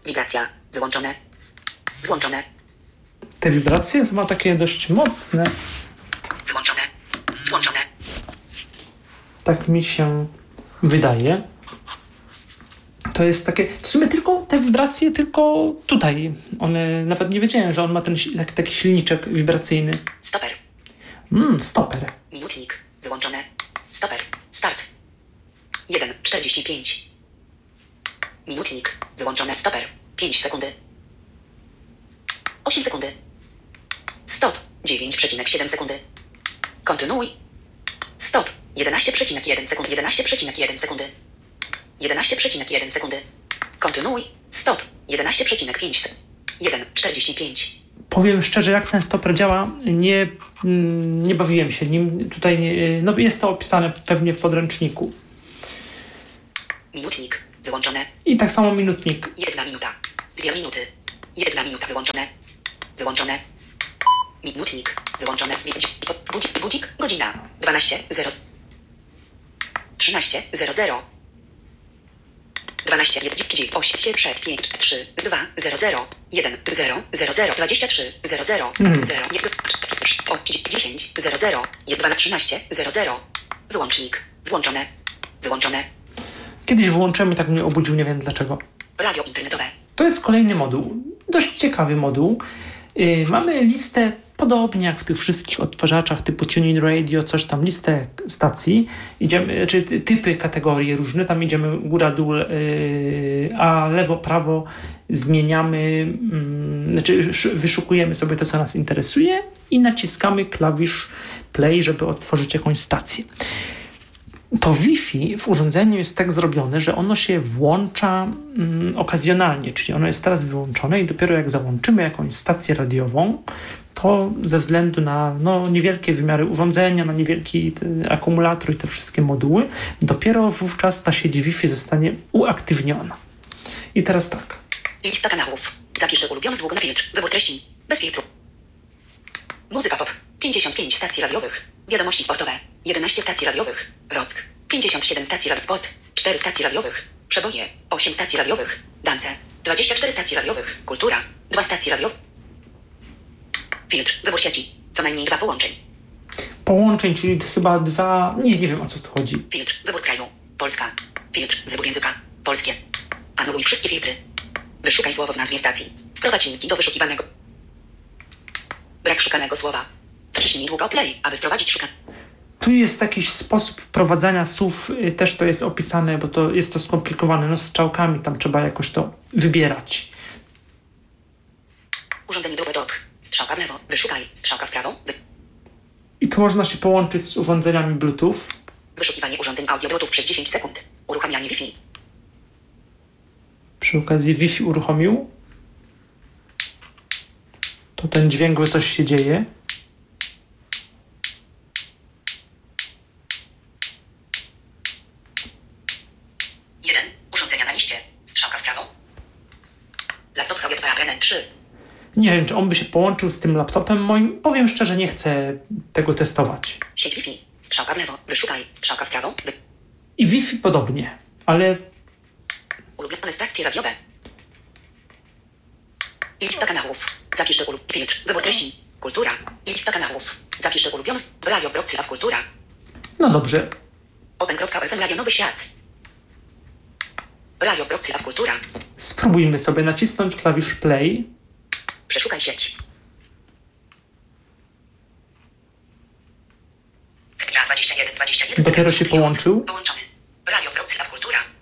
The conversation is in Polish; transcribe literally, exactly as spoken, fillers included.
Wibracja. Wyłączone. Włączone. Te wibracje to ma takie dość mocne. Wyłączone. Włączone. Tak mi się wydaje. To jest takie, w sumie tylko te wibracje, tylko tutaj. One, nawet nie wiedziałem, że on ma ten taki, taki silniczek wibracyjny. Stoper. Mmm, stoper. Minutnik. Wyłączone. Stoper. Start. jeden czterdzieści pięć. Minutnik. Wyłączone. Stoper. pięć sekundy. osiem sekundy. Stop. dziewięć przecinek siedem sekundy. Kontynuuj. Stop. jedenaście przecinek jeden sekundy. jedenaście przecinek jeden sekundy. jedenaście przecinek jeden sekundy. Kontynuuj. Stop. jedenaście przecinek pięć sekundy. jeden czterdzieści pięć. Powiem szczerze, jak ten stoper działa, nie, nie bawiłem się nim. Tutaj nie, no jest to opisane pewnie w podręczniku. Minutnik. Wyłączone. I tak samo minutnik. Jedna minuta. Dwie minuty. Jedna minuta. Wyłączone. Wyłączone. Minutnik. Wyłączone. Budzik. Budzik. Godzina. dwanaście zero. trzynaście zero zero. dwanaście osiem sześć pięć trzy dwa zero zero jeden zero zero zero dwadzieścia trzy zero zero zero dziesięć zero zero jeden trzynaście zero zero. Wyłącznik. Włączone. Wyłączone. Kiedyś włączyłem i tak mnie obudził, nie wiem dlaczego. Radio internetowe. To jest kolejny moduł. Dość ciekawy moduł. Yy, mamy listę, podobnie jak w tych wszystkich odtwarzaczach typu TuneIn Radio, coś tam, listę stacji. Idziemy, czy typy, kategorie różne. Tam idziemy góra, dół, yy, a lewo, prawo zmieniamy, yy, znaczy wyszukujemy sobie to, co nas interesuje i naciskamy klawisz play, żeby otworzyć jakąś stację. To Wi-Fi w urządzeniu jest tak zrobione, że ono się włącza mm, okazjonalnie, czyli ono jest teraz wyłączone i dopiero jak załączymy jakąś stację radiową, to ze względu na no, niewielkie wymiary urządzenia, na niewielki te, akumulator i te wszystkie moduły, dopiero wówczas ta sieć Wi-Fi zostanie uaktywniona. I teraz tak. Lista kanałów. Zapisz do ulubionych długo na filtr. Wybór treści. Bez filtru. Muzyka pop. pięćdziesiąt pięć stacji radiowych. Wiadomości sportowe. jedenaście stacji radiowych. Rock. pięćdziesiąt siedem stacji radio sport. cztery stacji radiowych. Przeboje. osiem stacji radiowych. Dance. dwadzieścia cztery stacji radiowych. Kultura. dwa stacje radiowe. Filtr. Wybór sieci. Co najmniej dwa połączeń. Połączeń, czyli chyba dwa... Nie, nie wiem, o co tu chodzi. Filtr. Wybór kraju. Polska. Filtr. Wybór języka. Polskie. Anuluj wszystkie filtry. Wyszukaj słowo w nazwie stacji. Wprowadź linki do wyszukiwanego. Brak szukanego słowa. Wciśnij długo play, aby wprowadzić szukane. Tu jest jakiś sposób prowadzenia słów, też to jest opisane, bo to jest to skomplikowane, no z strzałkami tam trzeba jakoś to wybierać. Urządzenie drugie dok. Strzałka w lewo. Wyszukaj. Strzałka w prawo. Wy... I tu można się połączyć z urządzeniami Bluetooth. Wyszukiwanie urządzeń audio Bluetooth przez dziesięć sekund. Uruchamianie Wi-Fi. Przy okazji Wi-Fi uruchomił. To ten dźwięk, że coś się dzieje. jeden. Urządzenia na liście. Strzałka w prawo. Laptop V J P N trzy. Nie wiem, czy on by się połączył z tym laptopem moim. Powiem szczerze, nie chcę tego testować. Sieć Wi-Fi. Strzałka w lewo. Wyszukaj. Strzałka w prawo. Wy... I Wi-Fi podobnie, ale... Ulubione stacje radiowe. Lista kanałów. Zapisz do ulub... Filtr. Wybór treści. Kultura. Lista kanałów. Zapisz do ulubionych. Radio Wrocław Kultura. No dobrze. open kropka f m Radio Nowy Świat. Radio Wrocław Kultura. Spróbujmy sobie nacisnąć klawisz play. Przeszukaj sieć. dwadzieścia jeden, dwadzieścia jeden. Dopiero się połączył. Połączony. Radio Wrocław Kultura.